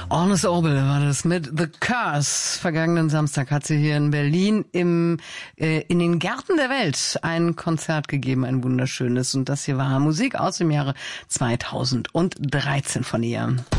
Agnes Obel war das mit The Curse. Vergangenen Samstag hat sie hier in Berlin in den Gärten der Welt ein Konzert gegeben, ein wunderschönes. Und das hier war Musik aus dem Jahre 2013 von ihr.